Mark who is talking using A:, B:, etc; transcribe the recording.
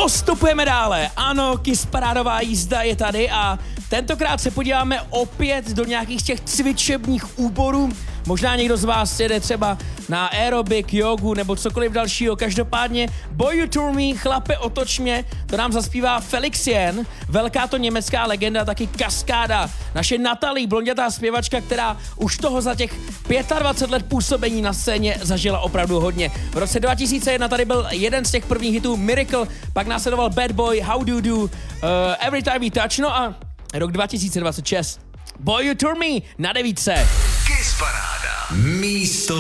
A: Postupujeme dále. Ano, Kiss parádová jízda je tady a tentokrát se podíváme opět do nějakých těch cvičebních úborů. Možná někdo z vás jede třeba na aerobik, jogu nebo cokoliv dalšího. Každopádně Boy You Tour Me, chlape otoč mě, to nám zaspívá Felix Jen, velká to německá legenda, taky Kaskáda. Naše Natalie, blondětá zpěvačka, která už toho za těch 25 let působení na scéně zažila opravdu hodně. V roce 2001 tady byl jeden z těch prvních hitů Miracle, pak následoval Bad Boy, How Do Do, Every Time We Touch, no a rok 2026. Boy You Tour Me na 9.
B: Kiss paráda. Místo